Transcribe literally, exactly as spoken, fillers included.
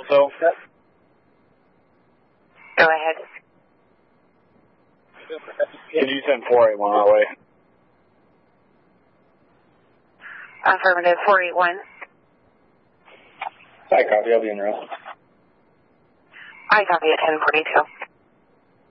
So, Go ahead. could you send four eight one our way? Affirmative, four eight one. Hi, copy. I'll be in row. I copy at ten forty-two.